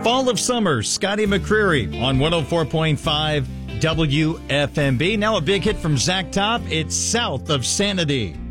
Fall of Summer, Scotty McCreery on 104.5 WFMB. Now a big hit from Zach Top. It's South of Sanity.